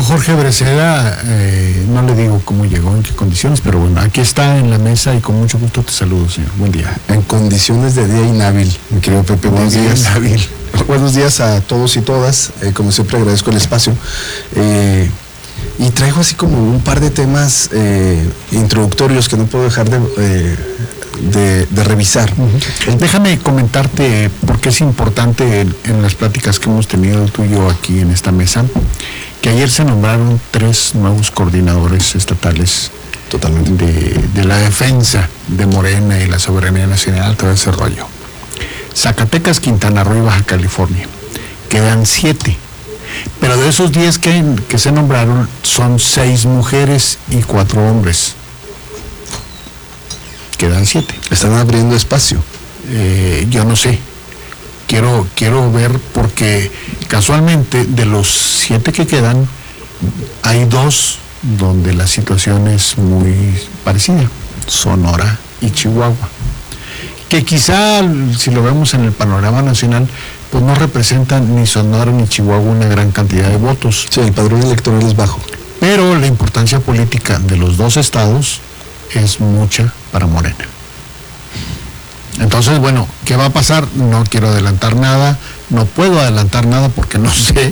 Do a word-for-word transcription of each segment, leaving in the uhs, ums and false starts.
Jorge Breceda, eh, no le digo cómo llegó, en qué condiciones, pero bueno, aquí está en la mesa y con mucho gusto te saludo, señor. Buen día. En condiciones de día inhábil, mi querido Pepe, buenos días. Inhábil. Buenos días a todos y todas, eh, como siempre agradezco el espacio. Eh, y traigo así como un par de temas eh, introductorios que no puedo dejar de... Eh, De, de revisar. Uh-huh. Déjame comentarte por qué es importante en, en las pláticas que hemos tenido tú y yo aquí en esta mesa, que ayer se nombraron tres nuevos coordinadores estatales totalmente de, de la defensa de Morena y la soberanía nacional, todo ese rollo. Zacatecas, Quintana Roo y Baja California. Quedan siete. Pero de esos diez que, que se nombraron, son seis mujeres y cuatro hombres. Quedan siete. Están abriendo espacio. Eh, yo no sé. Quiero, quiero ver porque casualmente de los siete que quedan, hay dos donde la situación es muy parecida. Sonora y Chihuahua. Que quizá, si lo vemos en el panorama nacional, pues no representan ni Sonora ni Chihuahua una gran cantidad de votos. Sí, el padrón electoral es bajo. Pero la importancia política de los dos estados es mucha para Morena. Entonces, bueno, ¿qué va a pasar? No quiero adelantar nada, no puedo adelantar nada porque no sé.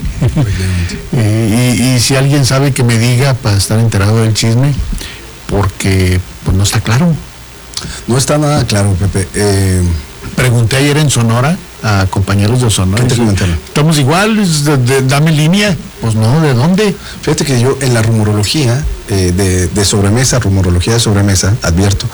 eh, y, y si alguien sabe, que me diga para estar enterado del chisme, porque pues no está claro. No está nada claro, Pepe. Eh... Pregunté ayer en Sonora a compañeros de Sonora. ¿Qué te comentaron? Estamos igual, de, de, dame línea. Pues no, ¿de dónde? Fíjate que yo en la rumorología eh, de, de sobremesa, rumorología de sobremesa, advierto,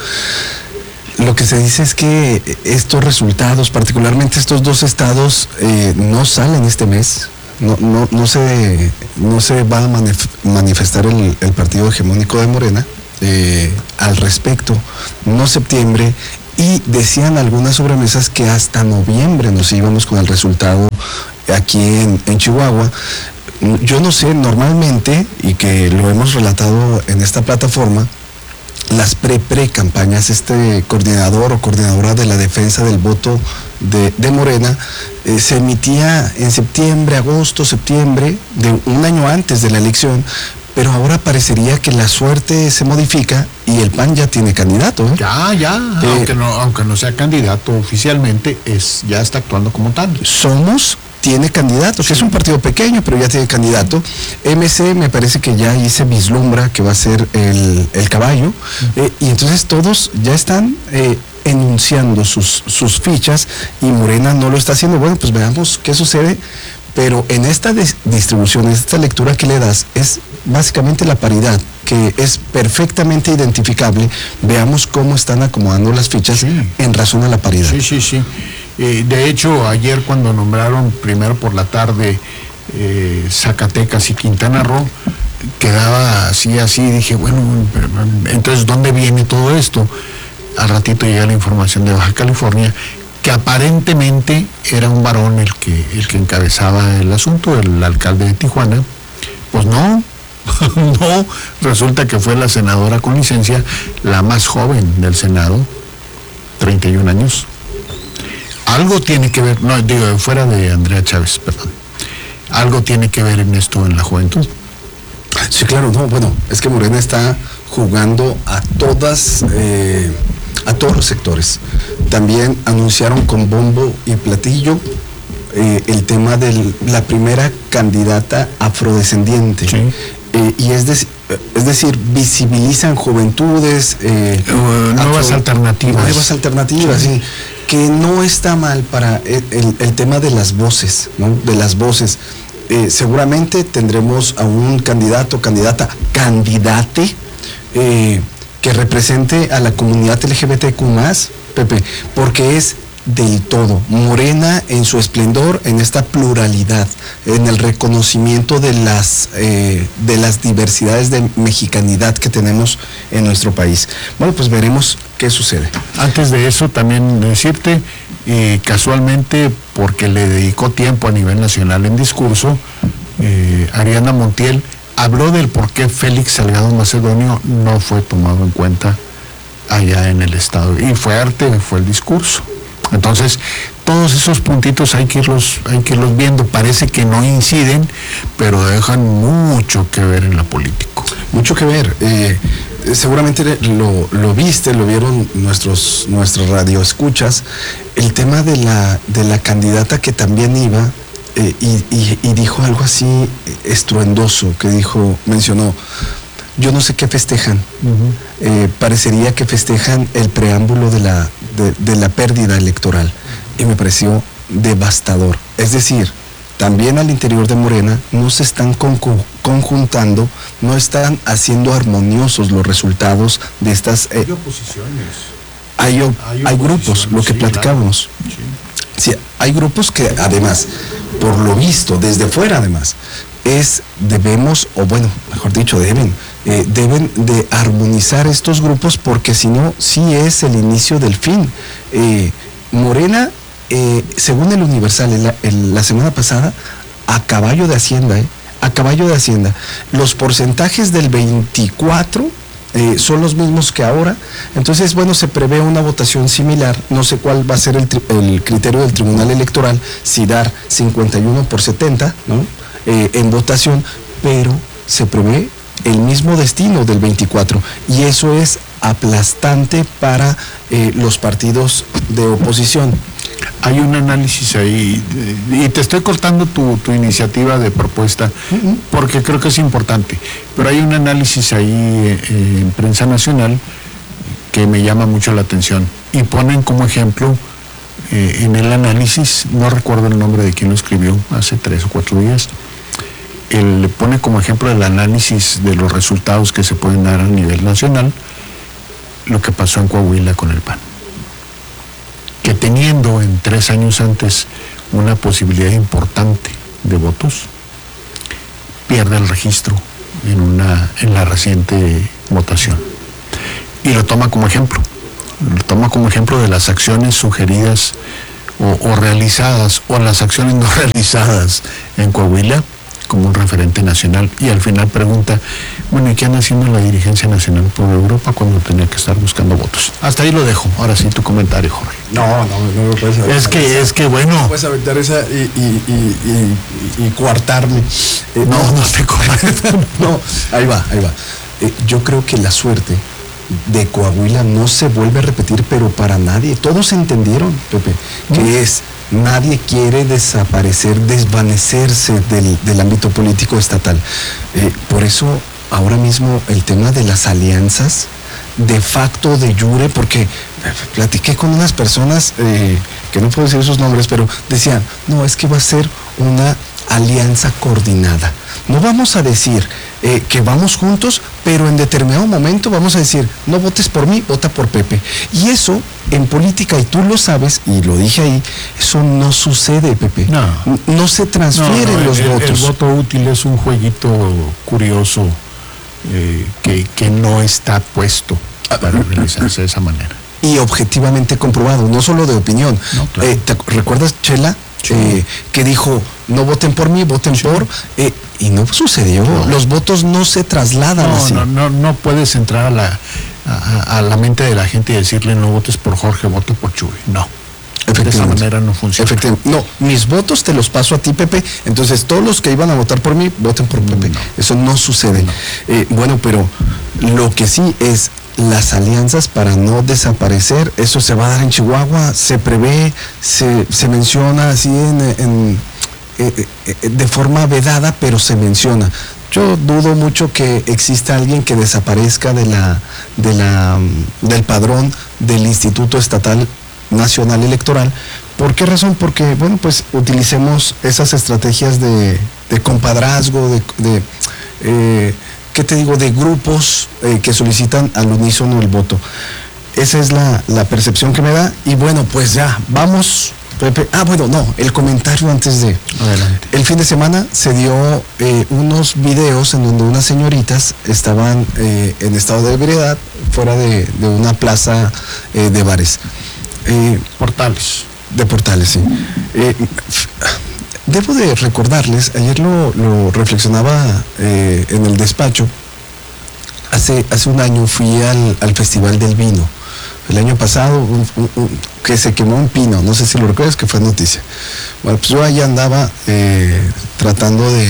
lo que se dice es que estos resultados, particularmente estos dos estados, eh, no salen este mes. No, no, no, se, no se va a manif manifestar el, el partido hegemónico de Morena eh, al respecto, no septiembre. Y decían algunas sobremesas que hasta noviembre nos íbamos con el resultado aquí en, en Chihuahua. Yo no sé, normalmente, y que lo hemos relatado en esta plataforma, las pre-pre-campañas, este coordinador o coordinadora de la defensa del voto de, de Morena, eh, se emitía en septiembre, agosto, septiembre, de un año antes de la elección. Pero ahora parecería que la suerte se modifica y el P A N ya tiene candidato. ¿eh? Ya, ya, eh, aunque, no, aunque no sea candidato oficialmente, es, ya está actuando como tal. Somos tiene candidato, sí. Que es un partido pequeño, pero ya tiene candidato. M C me parece que ya ahí se vislumbra que va a ser el, el caballo. Uh-huh. eh, y entonces todos ya están eh, enunciando sus, sus fichas y Morena no lo está haciendo. Bueno, pues veamos qué sucede. Pero en esta distribución, en esta lectura que le das, es básicamente la paridad, que es perfectamente identificable. Veamos cómo están acomodando las fichas, sí, en razón a la paridad. Sí, sí, sí. Eh, de hecho, ayer cuando nombraron primero por la tarde eh, Zacatecas y Quintana Roo, quedaba así, así, dije, bueno, entonces, ¿dónde viene todo esto? Al ratito llega la información de Baja California, que aparentemente era un varón el que, el que encabezaba el asunto, el alcalde de Tijuana. Pues no, no, resulta que fue la senadora con licencia, la más joven del Senado, treinta y un años. Algo tiene que ver, no, digo, fuera de Andrea Chávez, perdón, algo tiene que ver en esto en la juventud. Sí, claro, no, bueno, es que Morena está jugando a todas... Eh... a todos los sectores. También anunciaron con bombo y platillo eh, el tema de la primera candidata afrodescendiente. Sí. Eh, y es, de, es decir, visibilizan juventudes, eh, uh, nuevas afro, alternativas. Nuevas alternativas, sí. Sí, que no está mal para el, el, el tema de las voces, ¿no? De las voces. Eh, seguramente tendremos a un candidato, candidata, candidate, eh, que represente a la comunidad L G B T Q más, Pepe, porque es del todo, Morena en su esplendor, en esta pluralidad, en el reconocimiento de las, eh, de las diversidades de mexicanidad que tenemos en nuestro país. Bueno, pues veremos qué sucede. Antes de eso, también decirte, eh, casualmente, porque le dedicó tiempo a nivel nacional en discurso, eh, Ariadna Montiel habló del por qué Félix Salgado Macedonio no fue tomado en cuenta allá en el estado. Y fuerte fue el discurso. Entonces, todos esos puntitos hay que irlos, hay que irlos viendo. Parece que no inciden, pero dejan mucho que ver en la política. Mucho que ver. Eh, seguramente lo, lo viste, lo vieron nuestros, nuestros radioescuchas, el tema de la, de la candidata que también iba eh, y, y, y dijo algo así estruendoso, que dijo, mencionó, yo no sé qué festejan. Uh-huh. Eh, parecería que festejan el preámbulo de la, de, de la pérdida electoral. Y me pareció devastador. Es decir, también al interior de Morena no se están conjuntando, no están haciendo armoniosos los resultados de estas... Eh, hay oposiciones. Hay, hay, hay grupos, lo que sí, platicábamos. Claro. Sí. Sí, hay grupos que además, por lo visto, desde fuera además, es, debemos, o bueno, mejor dicho, deben, eh, deben de armonizar estos grupos porque si no, sí es el inicio del fin. Eh, Morena... Eh, según el Universal, en la, en la semana pasada, a caballo de Hacienda, eh, a caballo de Hacienda, los porcentajes del veinticuatro eh, son los mismos que ahora. Entonces, bueno, se prevé una votación similar. No sé cuál va a ser el, el criterio del Tribunal Electoral, si dar cincuenta y uno por setenta, ¿no? eh, en votación, pero se prevé el mismo destino del veinticuatro, y eso es aplastante para eh, los partidos de oposición. Hay un análisis ahí, y te estoy cortando tu, tu iniciativa de propuesta, uh-huh. porque creo que es importante, pero hay un análisis ahí eh, en Prensa Nacional que me llama mucho la atención, y ponen como ejemplo eh, en el análisis, no recuerdo el nombre de quien lo escribió, hace tres o cuatro días, él le pone como ejemplo el análisis de los resultados que se pueden dar a nivel nacional, lo que pasó en Coahuila con el P A N. Que teniendo en tres años antes una posibilidad importante de votos, pierde el registro en, una, en la reciente votación. Y lo toma como ejemplo. Lo toma como ejemplo de las acciones sugeridas o, o realizadas, o las acciones no realizadas en Coahuila, como un referente nacional, y al final pregunta, bueno, ¿y qué anda haciendo la dirigencia nacional por Europa cuando tenía que estar buscando votos? Hasta ahí lo dejo. Ahora sí, tu comentario, Jorge. No, no, no me puedes aventar. Es que, esa, es que bueno. No puedes aventar esa y, y, y, y, y coartarme. Eh, no, no, no te coarto. No, ahí va, ahí va. Eh, yo creo que la suerte de Coahuila no se vuelve a repetir, pero para nadie. Todos entendieron, Pepe, que ¿Mm? es... Nadie quiere desaparecer, desvanecerse del, del ámbito político estatal. Eh, por eso, ahora mismo, el tema de las alianzas, de facto, de jure, porque platiqué con unas personas, eh, que no puedo decir sus nombres, pero decían, no, es que va a ser una alianza coordinada. No vamos a decir eh, que vamos juntos, pero en determinado momento vamos a decir, no votes por mí, vota por Pepe. Y eso, en política, y tú lo sabes, y lo dije ahí, eso no sucede, Pepe. No, no se transfieren no, no, los el, votos. El voto útil es un jueguito curioso eh, que, que no está puesto para realizarse de esa manera. Y objetivamente comprobado, no solo de opinión. No, claro. eh, ¿te recuerdas, Chela? Sí. Eh, que dijo, no voten por mí, voten sí. por... Eh, y no sucedió, no. Los votos no se trasladan no, así. No, no, no puedes entrar a la, a, a la mente de la gente y decirle, no votes por Jorge, vote por Chuy. No. De esa manera no funciona. Efectivamente. No, mis votos te los paso a ti, Pepe. Entonces, todos los que iban a votar por mí, voten por Pepe. No. Eso no sucede. No. Eh, bueno, pero lo que sí es... Las alianzas para no desaparecer, eso se va a dar en Chihuahua, se prevé, se, se menciona así en, en, eh, eh, de forma vedada, pero se menciona. Yo dudo mucho que exista alguien que desaparezca de la, de la, del padrón del Instituto Estatal Nacional Electoral. ¿Por qué razón? Porque, bueno, pues utilicemos esas estrategias de, de compadrazgo, de... de eh, ¿qué te digo? De grupos eh, que solicitan al unísono el voto. Esa es la, la percepción que me da. Y bueno, pues ya, vamos, Pepe. Ah, bueno, no, el comentario antes de... Adelante. El fin de semana se dio eh, unos videos en donde unas señoritas estaban eh, en estado de ebriedad fuera de, de una plaza eh, de bares. Eh, Portales. De Portales, sí. Eh, Debo de recordarles, ayer lo, lo reflexionaba eh, en el despacho, hace, hace un año fui al, al Festival del Vino, el año pasado, un, un, un, que se quemó un pino, no sé si lo recuerdas, que fue noticia. Bueno, pues yo ahí andaba eh, tratando de,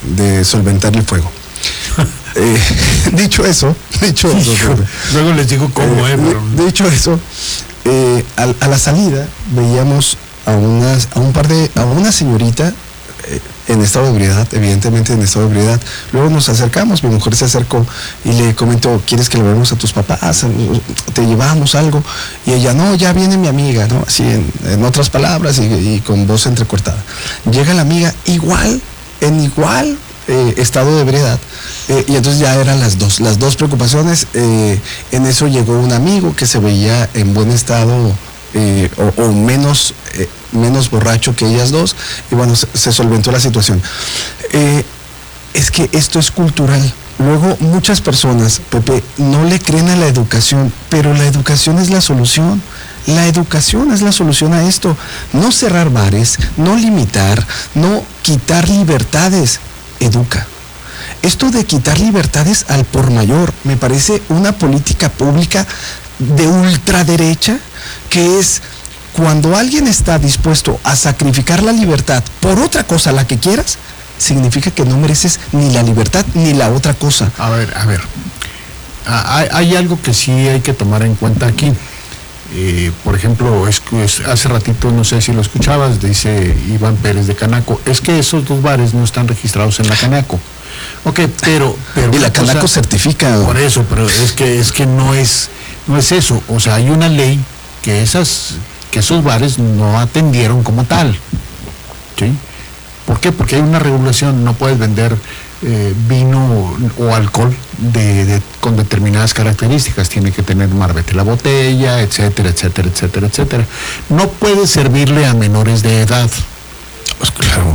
de solventar el fuego. Eh, dicho eso, dicho eso, luego les digo cómo eh, es. Pero... Dicho eso, eh, a, a la salida veíamos a unas, a un par de, a una señorita eh, en estado de ebriedad, evidentemente en estado de ebriedad. Luego nos acercamos, mi mujer se acercó y le comentó, ¿quieres que le veamos a tus papás? ¿Te llevamos algo? Y ella, no, ya viene mi amiga, ¿no? Así en, en otras palabras y, y con voz entrecortada. Llega la amiga igual, en igual eh, estado de ebriedad. Eh, y entonces ya eran las dos, las dos preocupaciones. Eh, en eso llegó un amigo que se veía en buen estado eh, o, o menos, eh, menos borracho que ellas dos, y bueno, se, se solventó la situación. Eh, es que esto es cultural. Luego muchas personas, Pepe, no le creen a la educación, pero la educación es la solución. La educación es la solución a esto. No cerrar bares, no limitar, no quitar libertades. Educa. Esto de quitar libertades al por mayor me parece una política pública de ultraderecha, que es cuando alguien está dispuesto a sacrificar la libertad por otra cosa, la que quieras, significa que no mereces ni la libertad ni la otra cosa. A ver, a ver. Hay, hay algo que sí hay que tomar en cuenta aquí. Eh, por ejemplo, es, es, hace ratito, no sé si lo escuchabas, dice Iván Pérez de Canaco, es que esos dos bares no están registrados en la Canaco. Ok, pero... pero y la Canaco cosa, certifica. Por eso, pero es que es que no es, no es eso. O sea, hay una ley que esas, que esos bares no atendieron como tal. ¿Sí? ¿Por qué? Porque hay una regulación, no puedes vender eh, vino o alcohol de, de, con determinadas características, tiene que tener marbete la botella, etcétera, etcétera, etcétera, etcétera. No puedes servirle a menores de edad. Pues claro.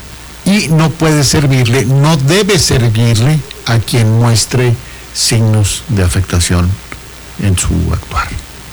Y no puede servirle, no debe servirle a quien muestre signos de afectación en su actuar.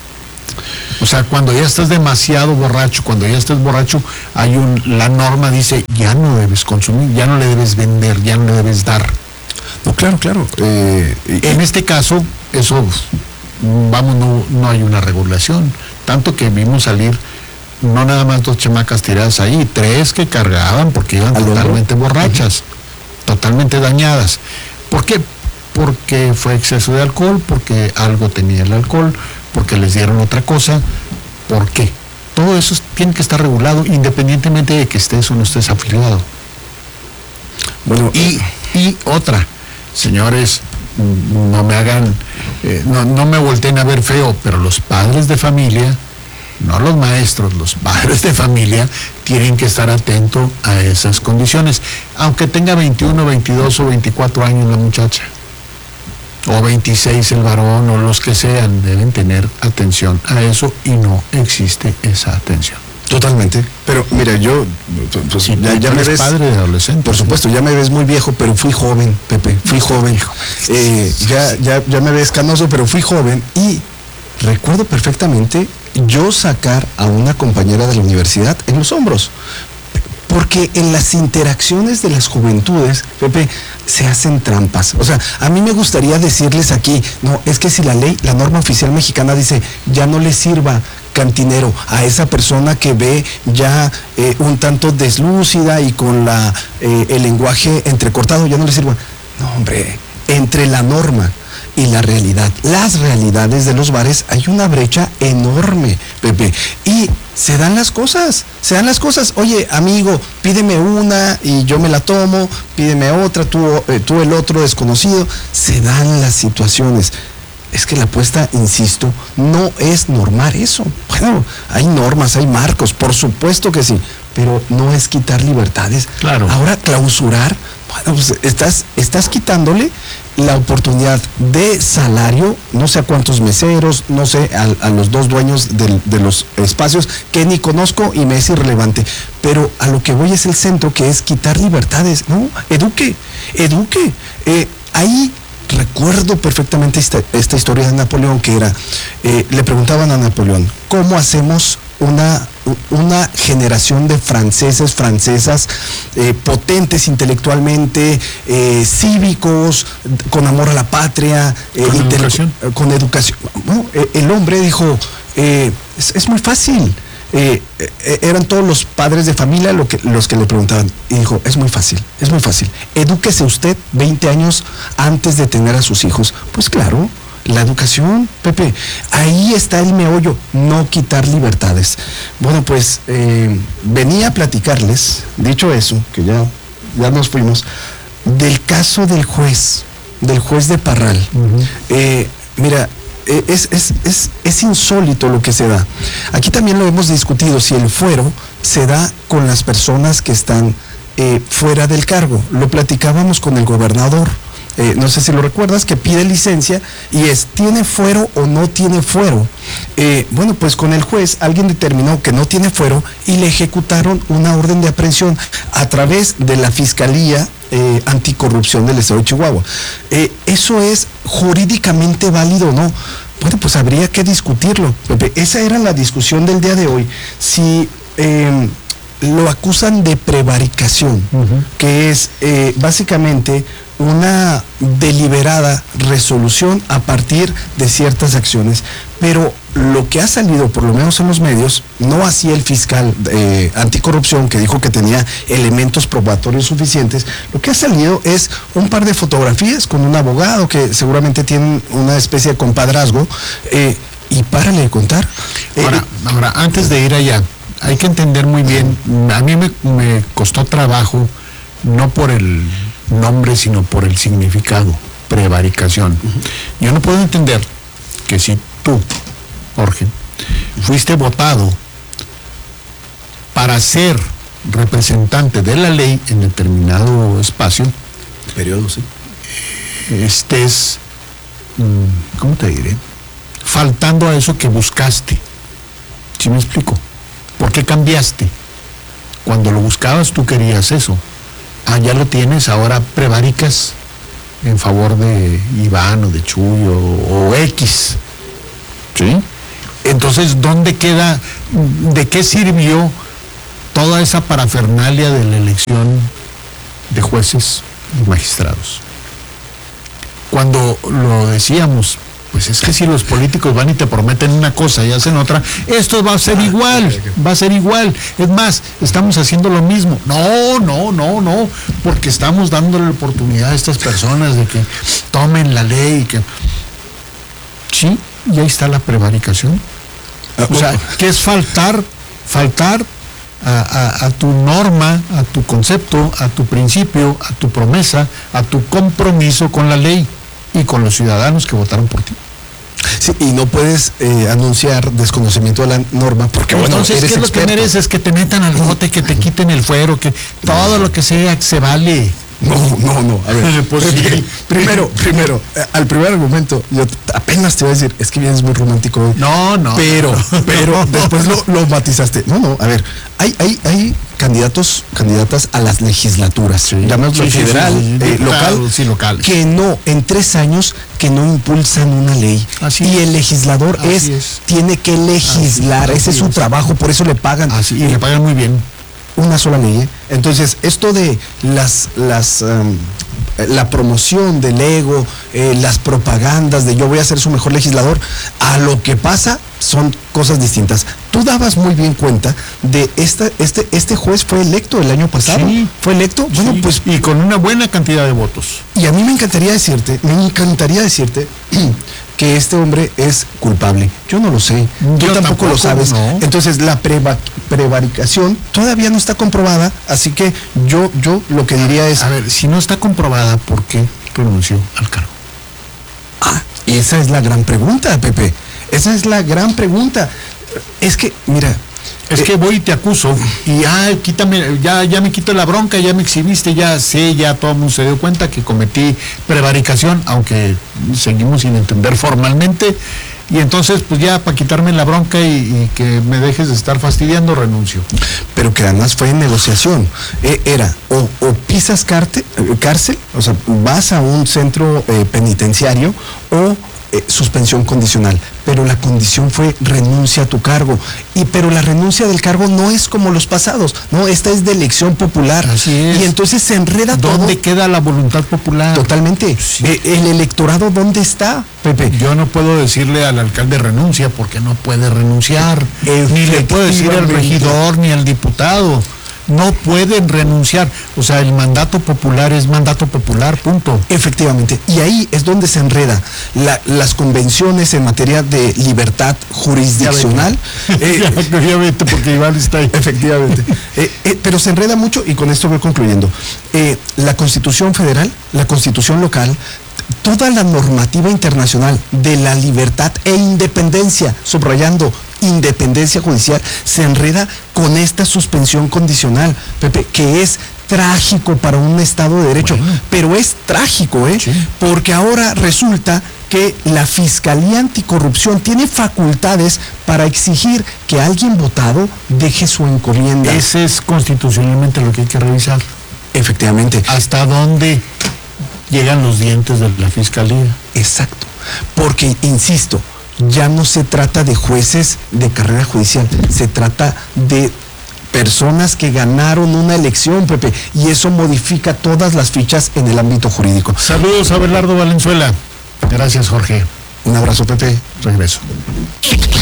O sea, cuando ya estás demasiado borracho, cuando ya estás borracho, hay un, la norma dice, ya no debes consumir, ya no le debes vender, ya no le debes dar. No, claro, claro. Eh, en este caso, eso, vamos, no, no hay una regulación. Tanto que vimos salir no nada más dos chamacas tiradas ahí, tres que cargaban porque iban totalmente borrachas, uh-huh. totalmente dañadas. ¿Por qué? Porque fue exceso de alcohol, porque algo tenía el alcohol, porque les dieron otra cosa. ¿Por qué? Todo eso tiene que estar regulado independientemente de que estés o no estés afiliado. Bueno, y, y otra, señores, no me hagan, eh, no, no me volteen a ver feo, pero los padres de familia, no los maestros, los padres de familia tienen que estar atentos a esas condiciones, aunque tenga veintiuno, veintidós o veinticuatro años la muchacha, o veintiséis el varón, o los que sean, deben tener atención a eso, y no existe esa atención. Totalmente, pero mira, yo pues, sí, ya, ya me ves padre de adolescente. Por supuesto, ya me ves muy viejo, pero fui joven, Pepe, fui joven. Eh, ya, ya, ya me ves canoso, pero fui joven, y recuerdo perfectamente yo sacar a una compañera de la universidad en los hombros, porque en las interacciones de las juventudes, Pepe, se hacen trampas. O sea, a mí me gustaría decirles aquí, no, es que si la ley, la norma oficial mexicana dice, ya no le sirva cantinero a esa persona que ve ya eh, un tanto deslúcida y con la, eh, el lenguaje entrecortado, ya no le sirva. No, hombre, entre la norma y la realidad, las realidades de los bares, hay una brecha enorme, Pepe, y se dan las cosas, se dan las cosas. Oye, amigo, pídeme una y yo me la tomo, pídeme otra, tú, eh, tú el otro desconocido, se dan las situaciones. Es que la apuesta, insisto, no es normar eso. Bueno, hay normas, hay marcos, por supuesto que sí, pero no es quitar libertades. Claro. Ahora clausurar, bueno, pues estás, estás quitándole la oportunidad de salario, no sé a cuántos meseros, no sé, a, a los dos dueños de, de los espacios que ni conozco y me es irrelevante, pero a lo que voy es el centro, que es quitar libertades. No, eduque, eduque. Eh, ahí recuerdo perfectamente esta, esta historia de Napoleón, que era, eh, le preguntaban a Napoleón, ¿cómo hacemos una, una generación de franceses, francesas, eh, potentes intelectualmente, eh, cívicos, con amor a la patria, eh, con, intele- educación. con educación? Bueno, eh, el hombre dijo, eh, es, es muy fácil. Eh, eh, eran todos los padres de familia lo que, los que le preguntaban. Y dijo, es muy fácil, es muy fácil. Edúquese usted veinte años antes de tener a sus hijos. Pues claro, la educación, Pepe, ahí está el meollo, no quitar libertades. Bueno, pues eh, venía a platicarles, dicho eso, que ya, ya nos fuimos, del caso del juez, del juez de Parral. Uh-huh. eh, mira, eh, es, es, es, es insólito lo que se da. Aquí también lo hemos discutido, si el fuero se da con las personas que están eh, fuera del cargo. Lo platicábamos con el gobernador. Eh, no sé si lo recuerdas, que pide licencia y es, ¿tiene fuero o no tiene fuero? Eh, bueno, pues con el juez alguien determinó que no tiene fuero y le ejecutaron una orden de aprehensión a través de la Fiscalía eh, Anticorrupción del Estado de Chihuahua. Eh, ¿Eso es jurídicamente válido o no? Bueno, pues habría que discutirlo, Pepe. Esa era la discusión del día de hoy. Si eh, lo acusan de prevaricación, uh-huh. que es eh, básicamente una deliberada resolución a partir de ciertas acciones, pero lo que ha salido, por lo menos en los medios, no así el fiscal eh, anticorrupción, que dijo que tenía elementos probatorios suficientes, lo que ha salido es un par de fotografías con un abogado que seguramente tiene una especie de compadrazgo, eh, y párale de contar. Ahora, eh, ahora, antes de ir allá, hay que entender muy bien, a mí me, me costó trabajo, no por el nombre, sino por el significado, prevaricación. Uh-huh. Yo no puedo entender que si tú, Jorge, fuiste votado para ser representante de la ley en determinado espacio, periodo, sí, estés, ¿cómo te diré?, faltando a eso que buscaste. ¿Sí me explico? ¿Por qué cambiaste? Cuando lo buscabas tú querías eso. Ah, ya lo tienes, ahora prevaricas en favor de Iván o de Chuyo o, o X. ¿Sí? Entonces, ¿dónde queda, de qué sirvió toda esa parafernalia de la elección de jueces y magistrados? Cuando lo decíamos, pues es que si los políticos van y te prometen una cosa y hacen otra, esto va a ser igual, va a ser igual. Es más, estamos haciendo lo mismo. No, no, no, no, porque estamos dándole la oportunidad a estas personas de que tomen la ley. Que... Sí, y ahí está la prevaricación. O sea, que es faltar, faltar a, a, a tu norma, a tu concepto, a tu principio, a tu promesa, a tu compromiso con la ley y con los ciudadanos que votaron por ti. Sí, y no puedes eh, anunciar desconocimiento de la norma porque, bueno, entonces, eres ¿qué es lo experto? que mereces? Que te metan al bote, que te quiten el fuero, que todo lo que sea se vale. No, no, no, a ver, pues sí. primero, primero, eh, al primer argumento, yo apenas te iba a decir, es que vienes muy romántico hoy. No, no. Pero, no, pero no. después lo, lo matizaste. No, no, a ver, hay, hay, hay candidatos, candidatas a las legislaturas, sí, llamémoslo sí, federal, sí, sí, sí, eh, local, sí, local, que no, en tres años, que no impulsan una ley. Así y el legislador es, es, tiene que legislar, así, ese es su es. trabajo, por eso le pagan. Así, y le pagan muy bien. Una sola ley, ¿eh? Entonces, esto de las, las um, la promoción del ego, eh, las propagandas de yo voy a ser su mejor legislador, a lo que pasa son cosas distintas. Tú dabas muy bien cuenta de esta, este, este juez fue electo el año pasado. Sí, fue electo, bueno, sí, pues. Y con una buena cantidad de votos. Y a mí me encantaría decirte, me encantaría decirte que este hombre es culpable. Yo no lo sé, tú tampoco, tampoco lo sabes. No. Entonces la preva, prevaricación todavía no está comprobada, así que yo, yo lo que diría es... A ver, si no está comprobada, ¿por qué renunció al cargo? Ah, esa es la gran pregunta, Pepe. Esa es la gran pregunta. Es que, mira... Es eh, que voy y te acuso y ah, quítame, ya, ya me quito la bronca, ya me exhibiste, ya sé, ya todo el mundo se dio cuenta que cometí prevaricación, aunque seguimos sin entender formalmente, y entonces pues ya para quitarme la bronca y, y que me dejes de estar fastidiando, renuncio. Pero que además fue en negociación, eh, era o, o pisas carte, cárcel, o sea, vas a un centro eh, penitenciario o... Eh, suspensión condicional, pero la condición fue renuncia a tu cargo. Y pero la renuncia del cargo no es como los pasados, no, esta es de elección popular. Así es. Y entonces se enreda todo. ¿Dónde queda la voluntad popular? Totalmente. Sí. Eh, ¿El electorado dónde está, Pepe? Yo no puedo decirle al alcalde renuncia porque no puede renunciar. Ni le puedo decir al regidor ni al diputado. No pueden renunciar. O sea, el mandato popular es mandato popular, punto. Efectivamente. Y ahí es donde se enreda la, las convenciones en materia de libertad jurisdiccional. Ya vete, eh, ya, ya vete porque Iván está ahí. Efectivamente. eh, eh, pero se enreda mucho y con esto voy concluyendo. Eh, la Constitución Federal, la Constitución local, toda la normativa internacional de la libertad e independencia, subrayando independencia judicial, se enreda con esta suspensión condicional, Pepe, que es trágico para un Estado de Derecho, bueno. Pero es trágico, ¿eh? Sí. Porque ahora resulta que la Fiscalía Anticorrupción tiene facultades para exigir que alguien votado deje su encomienda. Ese es constitucionalmente lo que hay que revisar. Efectivamente. ¿Hasta dónde llegan los dientes de la Fiscalía? Exacto. Porque, insisto, ya no se trata de jueces de carrera judicial, se trata de personas que ganaron una elección, Pepe, y eso modifica todas las fichas en el ámbito jurídico. Saludos a Belardo Valenzuela. Gracias, Jorge. Un abrazo, Pepe. Regreso.